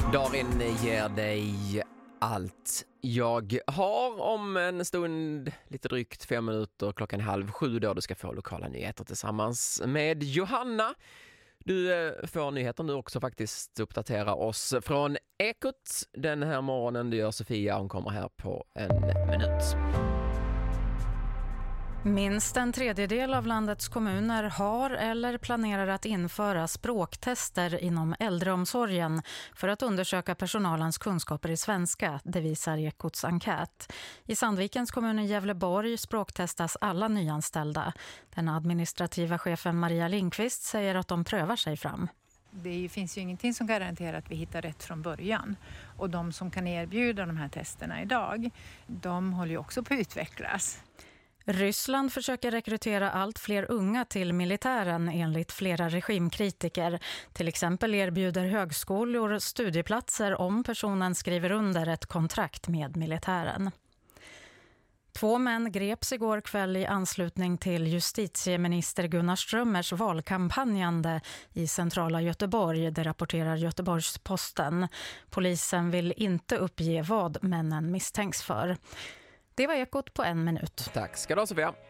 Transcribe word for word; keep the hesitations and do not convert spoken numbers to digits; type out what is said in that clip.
Darin ger dig allt jag har om en stund, lite drygt fem minuter, klockan halv sju då du ska få lokala nyheter tillsammans med Johanna. Du får nyheter nu också faktiskt, uppdatera oss från Ekot den här morgonen. Det gör Sofia, hon kommer här på en minut. Minst en tredjedel av landets kommuner har eller planerar att införa språktester inom äldreomsorgen för att undersöka personalens kunskaper i svenska, det visar Ekots enkät. I Sandvikens kommun i Gävleborg språktestas alla nyanställda. Den administrativa chefen Maria Lindqvist säger att de prövar sig fram. Det finns ju ingenting som garanterar att vi hittar rätt från början. Och de som kan erbjuda de här testerna idag, de håller ju också på att utvecklas. Ryssland försöker rekrytera allt fler unga till militären enligt flera regimkritiker. Till exempel erbjuder högskolor studieplatser om personen skriver under ett kontrakt med militären. Två män greps igår kväll i anslutning till justitieminister Gunnar Strömmers valkampanjande i centrala Göteborg, det rapporterar Göteborgs-Posten. Polisen vill inte uppge vad männen misstänks för. Det var Ekot på en minut. Tack ska du ha, Sofia.